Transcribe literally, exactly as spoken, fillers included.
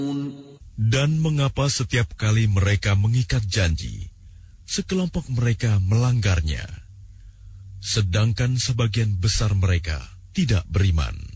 Dan mengapa setiap kali mereka mengikat janji, sekelompok mereka melanggarnya, sedangkan sebagian besar mereka tidak beriman.